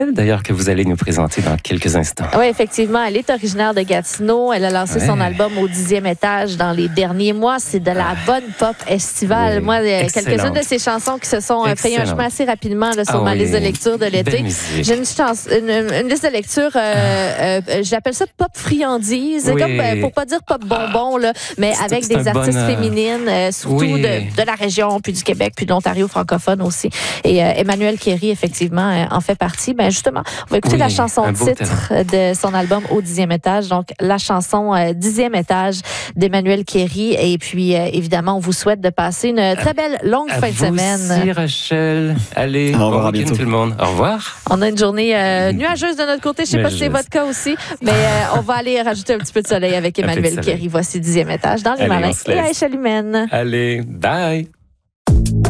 D'ailleurs, que vous allez nous présenter dans quelques instants. Oui, effectivement, elle est originaire de Gatineau. Elle a lancé son album au 10e étage dans les derniers mois. C'est de la bonne pop estivale. Oui. Moi, Excellente. quelques-unes de ses chansons qui se sont fait un chemin assez rapidement là, sur ma liste de lecture de l'été. J'ai une liste de lecture, j'appelle ça pop friandise, comme pour pas dire pop bonbon, là, mais avec des artistes féminines, surtout de la région, puis du Québec, puis de l'Ontario francophone aussi. Et Emmanuelle Kéry, effectivement, en fait partie. Ben, justement, on va écouter la chanson titre de son album au 10e étage. Donc, la chanson 10e étage d'Emmanuelle Kéry. Et puis, évidemment, on vous souhaite de passer une très belle longue fin de semaine. Merci, Rachel. Allez, au revoir, bon à bientôt tout le monde. Au revoir. On a une journée nuageuse de notre côté. Je ne sais pas si c'est votre cas aussi, mais on va aller rajouter un petit peu de soleil avec Emmanuelle Kéry. Voici 10e étage dans les Malins et Aïcha Lumène. Allez, bye.